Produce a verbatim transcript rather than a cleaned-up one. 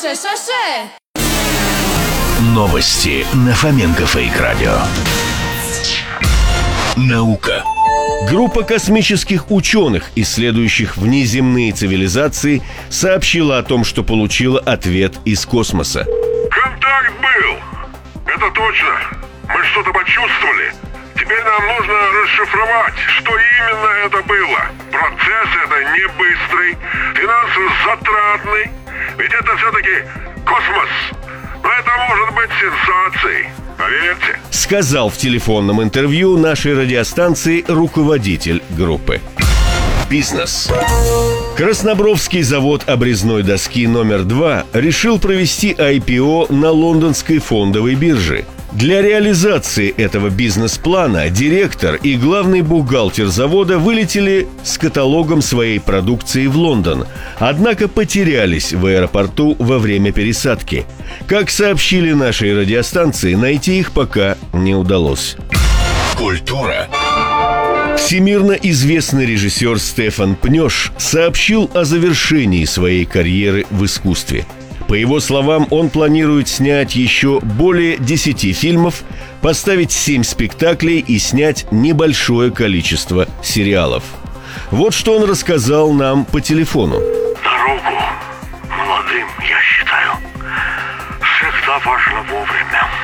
Ше-ше-ше! Новости на Фоменко Фейк Радио. Наука. Группа космических ученых, исследующих внеземные цивилизации, сообщила о том, что получила ответ из космоса. Контакт был. Это точно. Мы что-то почувствовали. Теперь нам нужно расшифровать, что именно это было. Процесс это не быстрый, финансово затратный. Ведь это все-таки космос. Но это может быть сенсацией. Поверьте. Сказал в телефонном интервью нашей радиостанции руководитель группы. Бизнес. Краснобровский завод обрезной доски номер два решил провести ай пи о на лондонской фондовой бирже. Для реализации этого бизнес-плана директор и главный бухгалтер завода вылетели с каталогом своей продукции в Лондон, однако потерялись в аэропорту во время пересадки. Как сообщили нашей радиостанции, найти их пока не удалось. Культура. Всемирно известный режиссер Стефан Пнёш сообщил о завершении своей карьеры в искусстве. По его словам, он планирует снять еще более десяти фильмов, поставить семь спектаклей и снять небольшое количество сериалов. Вот что он рассказал нам по телефону. Дорогу молодым, я считаю, всегда важно вовремя.